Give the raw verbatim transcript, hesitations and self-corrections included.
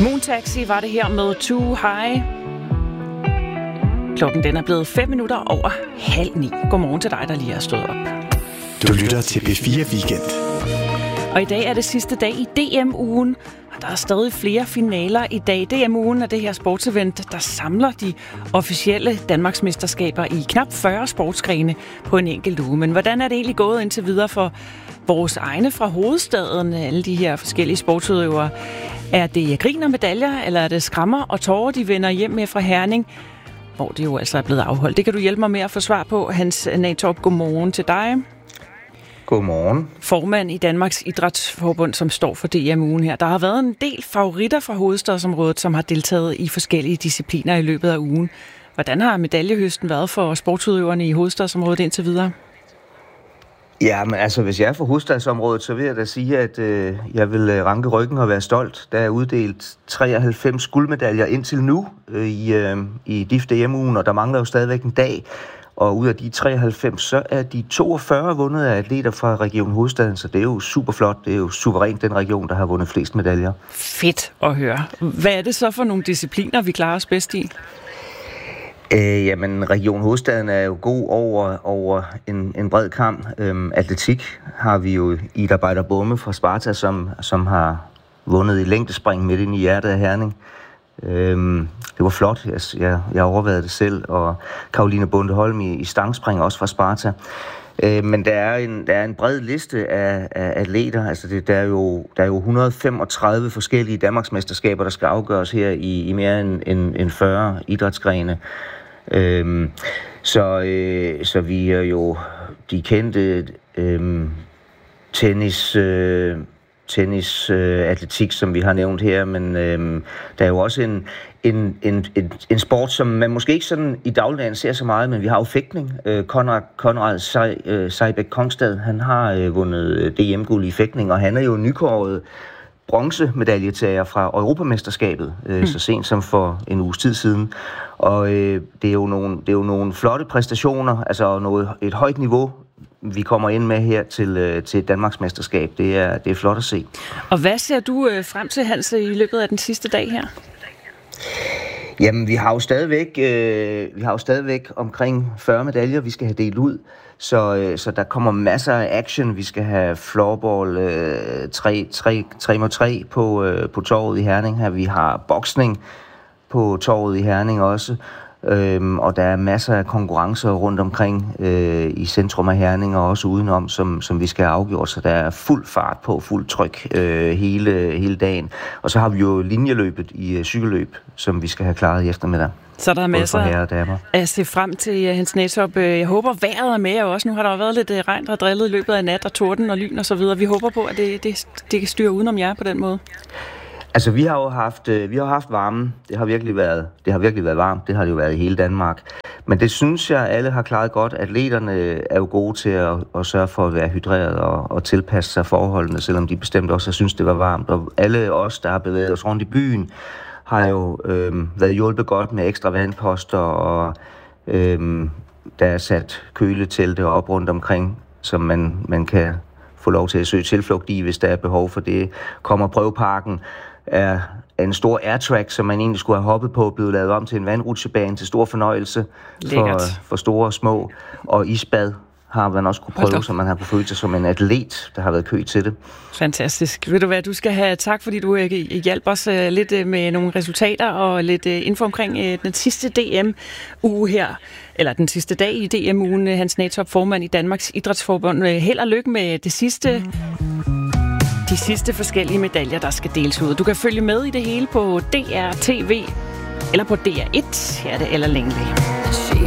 Moon Taxi var det her med Too High. Klokken den er blevet fem minutter over halv ni. Godmorgen til dig, der lige er stået op. Du lytter til P fire Weekend. Og i dag er det sidste dag i D M-ugen, og der er stadig flere finaler i dag. D M-ugen er det her sportsevent, der samler de officielle Danmarksmesterskaber i knap fyrre sportsgrene på en enkelt uge. Men hvordan er det egentlig gået indtil videre for vores egne fra hovedstaden, alle de her forskellige sportsudøvere? Er det grin og medaljer, eller er det skrammer og tårer, de vender hjem med fra Herning, hvor det jo altså er blevet afholdt? Det kan du hjælpe mig med at få svar på. Hans Natorp, godmorgen til dig. Godmorgen. Formand i Danmarks Idrætsforbund, som står for D M-ugen her. Der har været en del favoritter fra hovedstadsområdet, som har deltaget i forskellige discipliner i løbet af ugen. Hvordan har medaljehøsten været for sportsudøverne i hovedstadsområdet indtil videre? Ja, men altså, hvis jeg er fra hovedstadsområdet, så vil jeg da sige, at øh, jeg vil øh, ranke ryggen og være stolt. Der er uddelt treoghalvfems guldmedaljer indtil nu øh, i, øh, i D I F D M-ugen, og der mangler jo stadigvæk en dag. Og ud af de treoghalvfems, så er de toogfyrre vundet af atleter fra Region Hovedstaden, så det er jo super flot. Det er jo suverænt den region, der har vundet flest medaljer. Fedt at høre. Hvad er det så for nogle discipliner, vi klarer os bedst i? Øh, jamen, Region Hovedstaden er jo god over, over en, en bred kamp. Øhm, atletik har vi jo Ida Bejder-Bomme fra Sparta, som, som har vundet i længdespring midt ind i hjertet af Herning. Øhm, det var flot, jeg, jeg, jeg overvejede det selv, og Karoline Bondeholm i, i stangspring også fra Sparta. Øh, men der er, en, der er en bred liste af, af atleter, altså det, der, er jo, der er jo et hundrede og femogtredive forskellige Danmarksmesterskaber, der skal afgøres her i, i mere end, end, end fyrre idrætsgrene. Øhm, så, øh, så vi er jo de kendte øh, tennis... Øh, tennis, øh, atletik, som vi har nævnt her, men øh, der er jo også en, en, en, en, en sport, som man måske ikke sådan i dagligdagen ser så meget, men vi har jo fægtning. Øh, Konrad, Konrad Sej, øh, Sejbæk Kongstad, han har øh, vundet D M-guld i fægtning, og han er jo nykåret bronzemedaljetager fra Europamesterskabet, øh, mm. så sent som for en uges tid siden. Og øh, det, er jo nogle, det er jo nogle flotte præstationer, altså noget, et højt niveau, vi kommer ind med her til, til et Danmarksmesterskab. Det er, det er flot at se. Og hvad ser du øh, frem til, Hans, i løbet af den sidste dag her? Jamen, vi har jo stadigvæk, øh, vi har jo stadigvæk omkring fyrre medaljer, vi skal have delt ud. Så, øh, så der kommer masser af action. Vi skal have floorball øh, tre mod tre på, øh, på torvet i Herning her. Vi har boksning på torvet i Herning også. Øhm, og der er masser af konkurrencer rundt omkring øh, i centrum af Herning og også udenom, som, som vi skal have afgjort, så der er fuld fart på, fuld tryk øh, hele, hele dagen. Og så har vi jo linjeløbet i øh, cykelløb, som vi skal have klaret i eftermiddag. Så der er masser at se frem til, Hans Natorp. Jeg håber, vejret er med også. Nu har der jo været lidt regn og drillet i løbet af nat og torden og lyn og så videre. Vi håber på, at det, det, det kan styre udenom jer på den måde. Altså, vi har jo haft, vi har haft varme. Det har virkelig været, det har virkelig været varmt. Det har det jo været i hele Danmark. Men det synes jeg, alle har klaret godt. Atleterne er jo gode til at, at sørge for at være hydreret og, og tilpasse sig forholdene, selvom de bestemt også synes, det var varmt. Og alle os, der har bevæget os rundt i byen, har jo øh, været hjulpet godt med ekstra vandposter, og øh, der er sat køletelte op rundt omkring, som man, man kan få lov til at søge tilflugt i, hvis der er behov for det. Kommer prøveparken er en stor airtrack, som man egentlig skulle have hoppet på, blevet lavet om til en vandrutsjebane til stor fornøjelse for, for store og små. Og isbad har man også kunne prøve, så man har kunne føle sig som en atlet, der har været kø til det. Fantastisk. Ved du hvad, du skal have tak, fordi du hjalp os lidt med nogle resultater og lidt info omkring den sidste D M-uge her, eller den sidste dag i D M-ugen. Hans Natorp, formand i Danmarks Idrætsforbund. Held og lykke med det sidste... De sidste forskellige medaljer, der skal deles ud. Du kan følge med i det hele på D R T V eller på D R et. Her er det Ella Langley.